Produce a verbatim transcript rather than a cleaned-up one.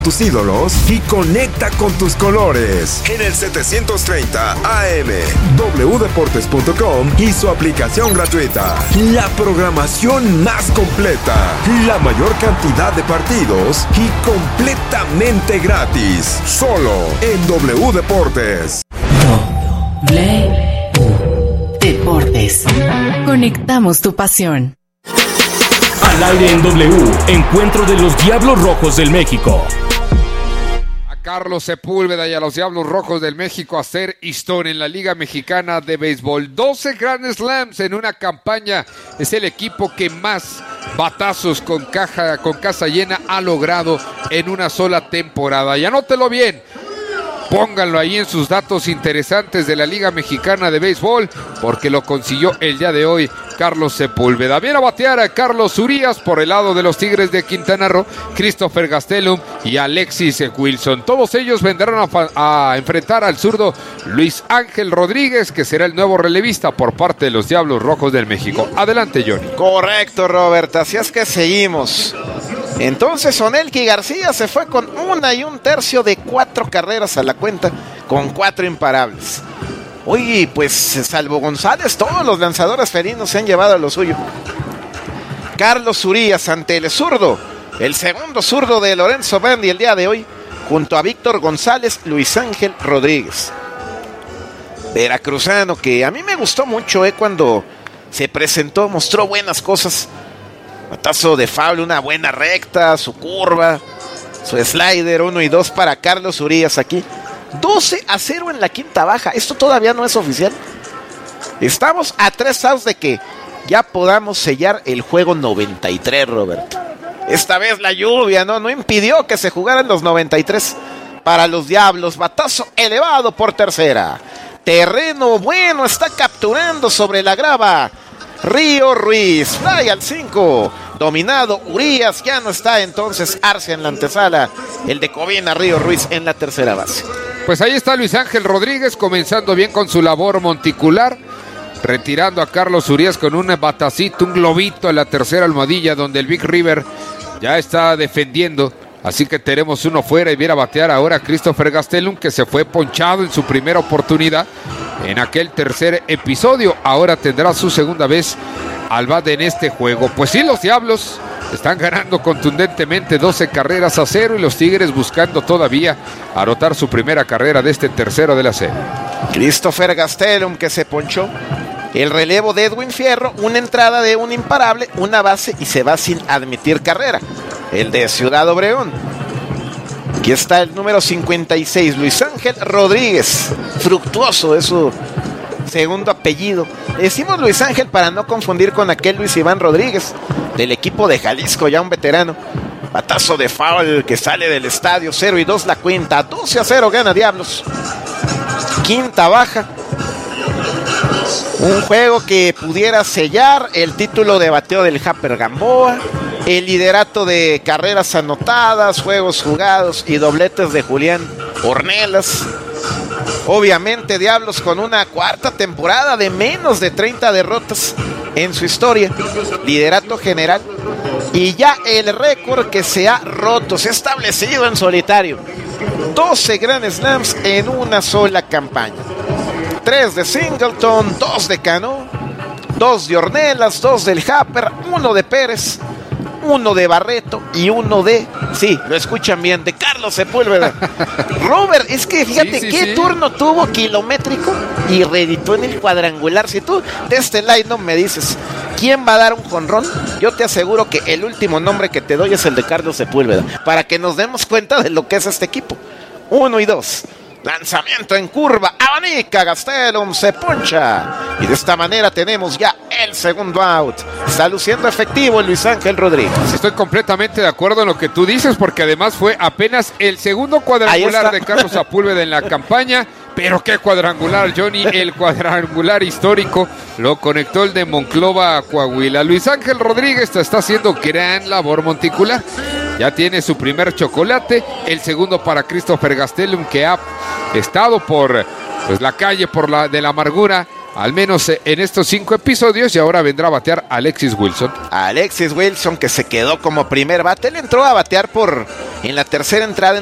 tus ídolos y conecta con tus colores en el setecientos treinta A M, w deportes punto com y su aplicación gratuita. La programación más completa, la mayor cantidad de partidos y completamente gratis, solo en W Deportes. W Deportes. Conectamos tu pasión. Al aire en W, encuentro de los Diablos Rojos del México. Carlos Sepúlveda y a los Diablos Rojos del México a hacer historia en la Liga Mexicana de Béisbol. doce Grand Slams en una campaña. Es el equipo que más batazos con caja, con casa llena ha logrado en una sola temporada. Y anótelo bien. Pónganlo ahí en sus datos interesantes de la Liga Mexicana de Béisbol, porque lo consiguió el día de hoy Carlos Sepúlveda. Viene a batear a Carlos Urías por el lado de los Tigres de Quintana Roo, Christopher Gastelum y Alexis Wilson. Todos ellos vendrán a, a enfrentar al zurdo Luis Ángel Rodríguez, que será el nuevo relevista por parte de los Diablos Rojos del México. Adelante, Johnny. Correcto, Robert, así es que seguimos. Entonces Onelki García se fue con una y un tercio de cuatro carreras a la cuenta, con cuatro imparables. Oye, pues salvo González, todos los lanzadores felinos se han llevado a lo suyo. Carlos Urías ante el zurdo, el segundo zurdo de Lorenzo Bandi el día de hoy, junto a Víctor González, Luis Ángel Rodríguez. Veracruzano, que a mí me gustó mucho eh, cuando se presentó, mostró buenas cosas. Batazo de foul, una buena recta, su curva, su slider, uno y dos para Carlos Urías aquí. doce a cero en la quinta baja. Esto todavía no es oficial. Estamos a tres outs de que ya podamos sellar el juego noventa y tres, Roberto. Esta vez la lluvia no, no impidió que se jugaran los noventa y tres para los Diablos. Batazo elevado por tercera. Terreno bueno, está capturando sobre la grava Río Ruiz. Fly al cinco. Dominado Urías, ya no está entonces Arce en la antesala. El de Covina, Río Ruiz en la tercera base. Pues ahí está Luis Ángel Rodríguez comenzando bien con su labor monticular, retirando a Carlos Urías con un batacito, un globito en la tercera almohadilla, donde el Big River ya está defendiendo. Así que tenemos uno fuera y viene a batear ahora Christopher Gastelum, que se fue ponchado en su primera oportunidad en aquel tercer episodio. Ahora tendrá su segunda vez al bate en este juego. Pues sí, los Diablos están ganando contundentemente doce carreras a cero y los Tigres buscando todavía anotar su primera carrera de este tercero de la serie. Christopher Gastelum, que se ponchó. El relevo de Edwin Fierro, una entrada de un imparable, una base y se va sin admitir carrera. El de Ciudad Obregón. Aquí está el número cincuenta y seis, Luis Ángel Rodríguez. Fructuoso es su segundo apellido. Decimos Luis Ángel para no confundir con aquel Luis Iván Rodríguez, del equipo de Jalisco, ya un veterano. Batazo de foul que sale del estadio, cero y dos la cuenta. doce a cero gana Diablos. Quinta baja. Un juego que pudiera sellar el título de bateo del Japper Gamboa, el liderato de carreras anotadas, juegos jugados y dobletes de Julián Ornelas. Obviamente Diablos con una cuarta temporada de menos de treinta derrotas en su historia, liderato general, y ya el récord que se ha roto, se ha establecido en solitario. doce Grand Slams en una sola campaña. tres de Singleton, dos de Cano, dos de Ornelas, dos del Japper, uno de Pérez, uno de Barreto y uno de, sí, lo escuchan bien, de Carlos Sepúlveda. Robert, es que fíjate sí, sí, qué sí. turno tuvo kilométrico y reeditó en el cuadrangular. Si tú de este line no me dices quién va a dar un jonrón, yo te aseguro que el último nombre que te doy es el de Carlos Sepúlveda, para que nos demos cuenta de lo que es este equipo. Uno y dos. Lanzamiento en curva, abanica, Gastelum se poncha y de esta manera tenemos ya el segundo out. Está luciendo efectivo Luis Ángel Rodríguez. Estoy completamente de acuerdo en lo que tú dices, porque además fue apenas el segundo cuadrangular de Carlos Sepúlveda en la campaña. Pero qué cuadrangular, Johnny, el cuadrangular histórico lo conectó el de Monclova a Coahuila. Luis Ángel Rodríguez está haciendo gran labor monticular. Ya tiene su primer chocolate, el segundo para Christopher Gastelum, que ha estado por pues, la calle por la, de la amargura al menos en estos cinco episodios, y ahora vendrá a batear Alexis Wilson. Alexis Wilson, que se quedó como primer bate, él entró a batear por en la tercera entrada